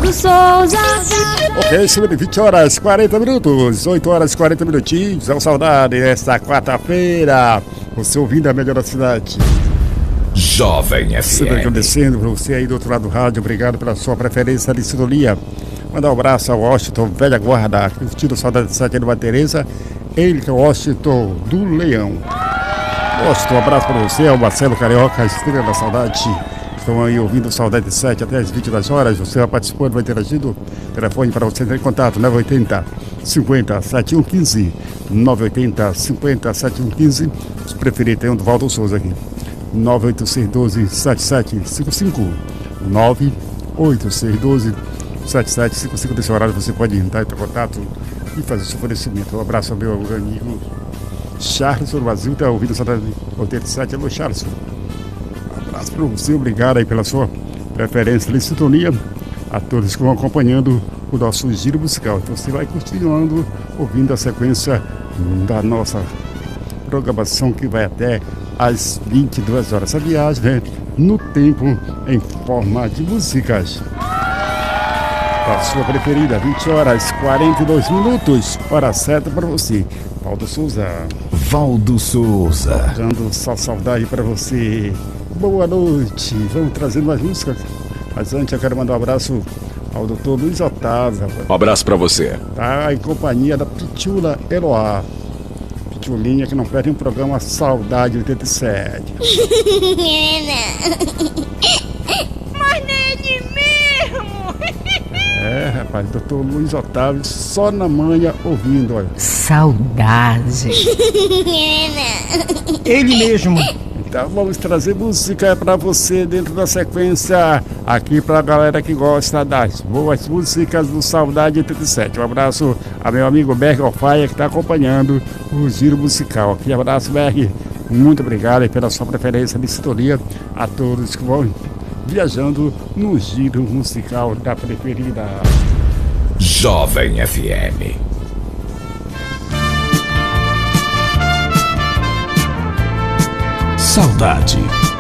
Valdo Souza. Ok, sobre 20 horas 40 minutos, 8 horas 40 minutinhos. É o Saudade, esta quarta-feira. Você ouvindo a melhor da cidade. Jovem FM. Sempre agradecendo por você aí do outro lado do rádio. Obrigado pela sua preferência de sintonia. Mandar um abraço ao Washington, velha guarda, curtindo Saudade de 7 de Maria Tereza. Ele que é o Washington do Leão. Washington, um abraço para você, ao Marcelo Carioca, estrela da saudade. Estão aí ouvindo Saudade de 7 até as 20 das horas. Você vai participando, vai interagindo. Telefone para você entrar em contato: 980 50 7115. 980 50 7115. Se preferir, tem um do Valdo Souza aqui. 98612 7755. 98612 7755. Desse horário você pode entrar em contato e fazer seu fornecimento. Um abraço ao meu amigo Charles do Brasil, está ouvindo Saudade 87. Alô, Charles. Um abraço para você, obrigado aí pela sua preferência de sintonia. A todos que vão acompanhando o nosso giro musical. Então você vai continuando ouvindo a sequência da nossa programação que vai até às 22 horas. Essa viagem, né, no tempo em forma de músicas. A sua preferida, 20 horas 42 minutos, hora certa para você. Valdo Souza. Valdo Souza. Dando só saudade para você. Boa noite. Vamos trazendo mais músicas. Mas antes eu quero mandar um abraço ao doutor Luiz Otávio. Um abraço pra você. Tá em companhia da Pitula Eloá. Pitulinha que não perde um programa Saudade 87. Mas nem ele mesmo. É, rapaz, doutor Luiz Otávio só na manhã ouvindo, olha. Saudade. Ele mesmo. Então vamos trazer música pra você dentro da sequência aqui pra galera que gosta das boas músicas do Saudade 87. Um abraço a meu amigo Berg Alfaia que está acompanhando o giro musical. Aqui, abraço, Berg. Muito obrigado pela sua preferência de sintonia. A todos que vão viajando no giro musical da preferida Jovem FM. Saudade.